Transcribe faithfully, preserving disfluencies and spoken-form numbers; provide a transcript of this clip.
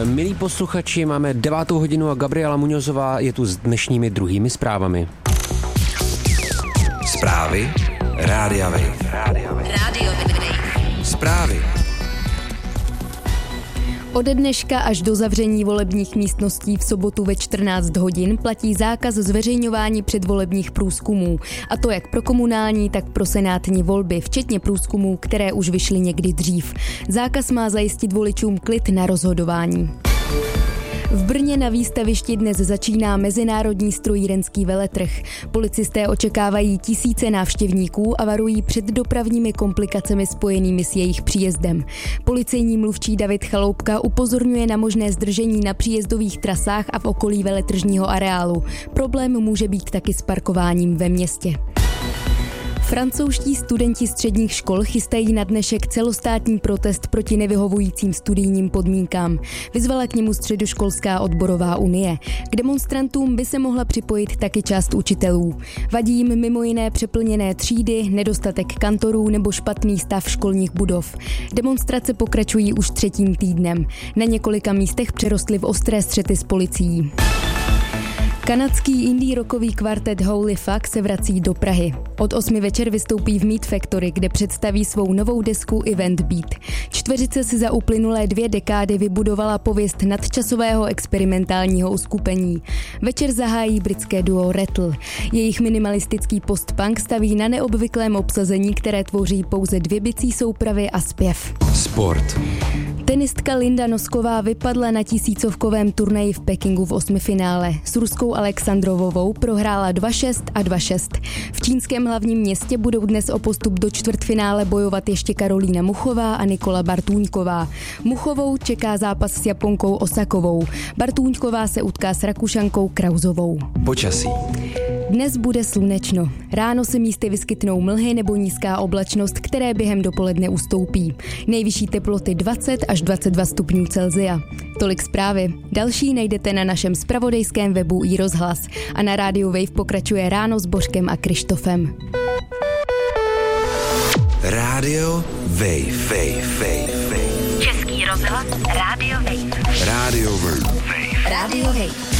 Milí posluchači, máme devátou hodinu a Gabriela Muňozová je tu s dnešními druhými zprávami. Zprávy Rádia Wave. Rádio Wave. Zprávy. Ode dneška až do zavření volebních místností v sobotu ve čtrnáct hodin platí zákaz zveřejňování předvolebních průzkumů. A to jak pro komunální, tak pro senátní volby, včetně průzkumů, které už vyšly někdy dřív. Zákaz má zajistit voličům klid na rozhodování. V Brně na výstavišti dnes začíná mezinárodní strojírenský veletrh. Policisté očekávají tisíce návštěvníků a varují před dopravními komplikacemi spojenými s jejich příjezdem. Policejní mluvčí David Chaloupka upozorňuje na možné zdržení na příjezdových trasách a v okolí veletržního areálu. Problém může být taky s parkováním ve městě. Francouzští studenti středních škol chystají na dnešek celostátní protest proti nevyhovujícím studijním podmínkám. Vyzvala k němu Středoškolská odborová unie. K demonstrantům by se mohla připojit taky část učitelů. Vadí jim mimo jiné přeplněné třídy, nedostatek kantorů nebo špatný stav školních budov. Demonstrace pokračují už třetím týdnem. Na několika místech přerostly v ostré střety s policií. Kanadský indie rockový kvartet Holy Fuck se vrací do Prahy. Od osmi večer vystoupí v Meat Factory, kde představí svou novou desku Event Beat. Čtveřice si za uplynulé dvě dekády vybudovala pověst nadčasového experimentálního uskupení. Večer zahájí britské duo Rattle. Jejich minimalistický post-punk staví na neobvyklém obsazení, které tvoří pouze dvě bicí soupravy a zpěv. Sport. Tenistka Linda Nosková vypadla na tisícovkovém turnaji v Pekingu v osmifinále. S ruskou Alexandrovovou prohrála dva šest a dva šest. V čínském hlavním městě budou dnes o postup do čtvrtfinále bojovat ještě Karolína Muchová a Nikola Bartůňková. Muchovou čeká zápas s Japonkou Osakovou. Bartůňková se utká s Rakušankou Krauzovou. Počasí. Dnes bude slunečno. Ráno se místy vyskytnou mlhy nebo nízká oblačnost, které během dopoledne ustoupí. Nejvyšší teploty dvacet až dvacet dva stupňů Celsia. Tolik zprávy. Další najdete na našem zpravodajském webu iRozhlas. A na rádiu Wave pokračuje Ráno s Božkem a Krištofem. Rádio Wave. Wave. Wave. Český rozhlas Rádio Wave. Rádio Wave. Rádio Wave.